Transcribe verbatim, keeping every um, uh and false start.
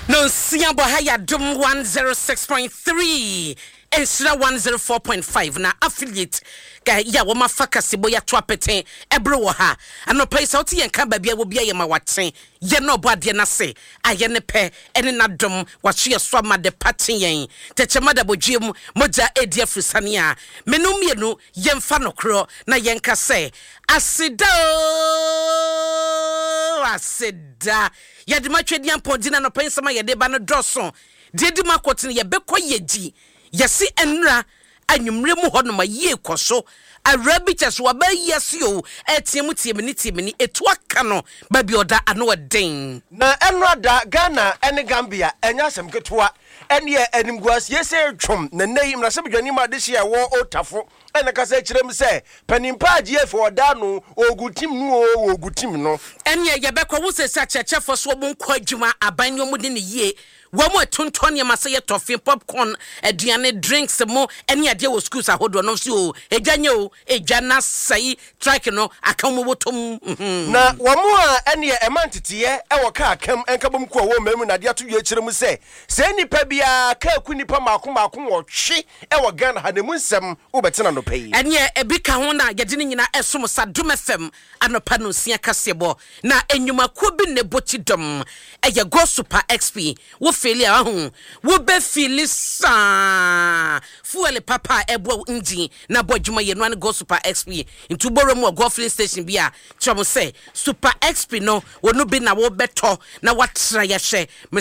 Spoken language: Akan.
No siambo haya dum one oh six point three Ensra one oh four point five na affiliate ka ya wo mafaka sibo ya to apete ebro wo ha anopa isa oti yenka ba bia wo bia ye ma waten ye no bo ade na se aye ne pe ene na dum wa hye so ma de paten yen techema da bodwiem moja edi afrisane a menum mienu yemfa nokro na yenka se asida asida ya de matwedi ampodina no pensama ye de ba no droso de di makote ye bekọ yeji yesi enra anwumre mu ho no ma ye koso arabiches wa ba yesio etiemu tiemi ni tiemi ni etu aka no ba bi oda ano eden na enra da Ghana ene Gambia enya asem ketua ene animguas yese twom na nei mra se bedwani ma de hia wo otafo ene kasa kirem se panimpa agye fo oda no ogutim no ogutim no ene ye bekọ wo se sa chechefo so bo nkọ adwuma abanyo mu de ne yie Wamo tonton ya masaya toffee popcorn aduane drinks mo ene ade wo schools ahodo no so ejanye o ejana sai strike no akamu botom na wamo a ene e mantete e wo ka akam enkabom ko wo memu na de ato ye kirem se se nipa bia ka ku nipa mako mako wo hwe e wo Ghana ha nemu nsem wo betena no pay ene e bi ka ho na ye de nyina esom sadom fm anopa no sia kasebo na enwuma ko bi ne boti dom e ye go super xp wo feli ahun wo be feli sa fuel papa ebo engine na bodwuma ye no an go super xp into borrow mo go filling station bia chom say super xp no wo no bi na wo beto na watra ye hye